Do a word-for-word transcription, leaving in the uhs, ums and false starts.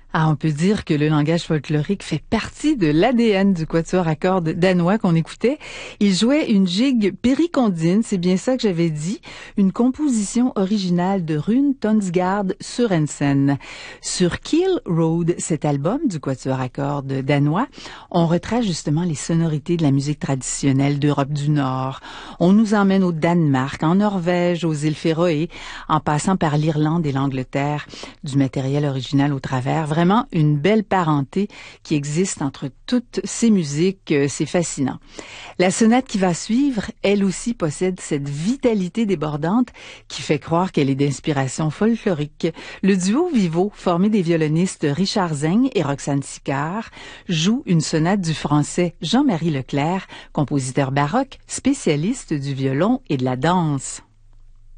Ah, on peut dire que le langage folklorique fait partie de l'A D N du quatuor à cordes danois qu'on écoutait. Il jouait une gigue péricondine, c'est bien ça que j'avais dit, une composition originale de Rune Tonsgaard Sørensen. Sur Kiel Road, cet album du quatuor à cordes danois, on retrace justement les sonorités de la musique traditionnelle d'Europe du Nord. On nous emmène au Danemark, en Norvège, aux îles Féroé, en passant par l'Irlande et l'Angleterre, du matériel original au travers. Vraiment une belle parenté qui existe entre toutes ces musiques, c'est fascinant. La sonate qui va suivre, elle aussi possède cette vitalité débordante qui fait croire qu'elle est d'inspiration folklorique. Le duo Vivo, formé des violonistes Richard Zeng et Roxane Sicard, joue une sonate du français Jean-Marie Leclerc, compositeur baroque, spécialiste du violon et de la danse.